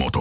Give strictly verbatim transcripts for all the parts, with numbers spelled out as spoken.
remoto.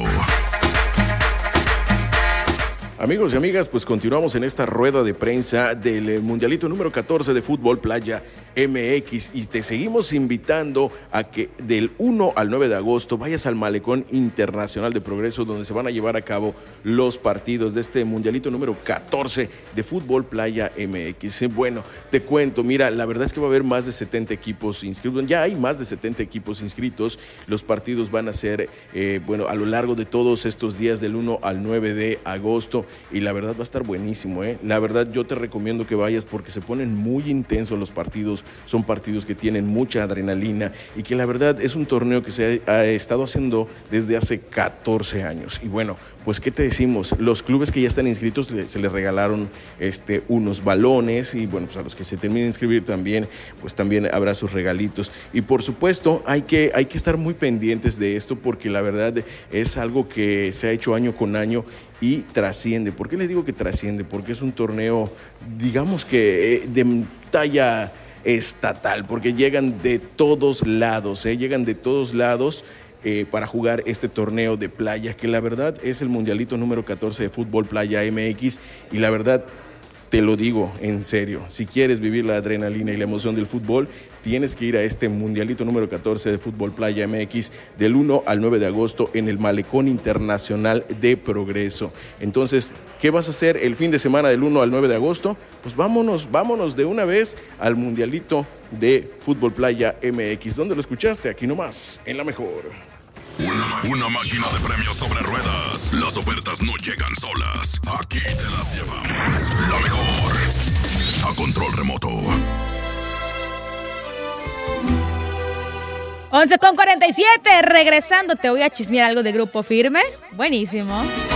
Amigos y amigas, pues continuamos en esta rueda de prensa del Mundialito número catorce de Fútbol Playa M X y te seguimos invitando a que del uno al nueve de agosto vayas al Malecón Internacional de Progreso, donde se van a llevar a cabo los partidos de este Mundialito número catorce de Fútbol Playa M X. Bueno, te cuento, mira, la verdad es que va a haber más de setenta equipos inscritos, ya hay más de setenta equipos inscritos. Los partidos van a ser, eh, bueno, a lo largo de todos estos días del uno al nueve de agosto. Y la verdad va a estar buenísimo, ¿eh? La verdad yo te recomiendo que vayas porque se ponen muy intensos los partidos, son partidos que tienen mucha adrenalina y que la verdad es un torneo que se ha, ha estado haciendo desde hace catorce años. Y bueno, pues ¿qué te decimos? Los clubes que ya están inscritos se les regalaron este, unos balones y bueno, pues a los que se terminen de inscribir también, pues también habrá sus regalitos. Y por supuesto hay que, hay que estar muy pendientes de esto porque la verdad es algo que se ha hecho año con año y trasciende. ¿Por qué les digo que trasciende? Porque es un torneo, digamos que eh, de talla estatal, porque llegan de todos lados, ¿eh? llegan de todos lados eh, para jugar este torneo de playa, que la verdad es el Mundialito número catorce de Fútbol Playa M X, y la verdad te lo digo en serio, si quieres vivir la adrenalina y la emoción del fútbol, tienes que ir a este Mundialito número catorce de Fútbol Playa M X del uno al nueve de agosto en el Malecón Internacional de Progreso. Entonces, ¿qué vas a hacer el fin de semana del uno al nueve de agosto? Pues vámonos, vámonos de una vez al Mundialito de Fútbol Playa M X. ¿Dónde lo escuchaste? Aquí nomás, en La Mejor. Una, una máquina de premios sobre ruedas. Las ofertas no llegan solas. Aquí te las llevamos. La Mejor. A control remoto. once con cuarenta y siete, regresando, te voy a chismear algo de Grupo Firme. Buenísimo.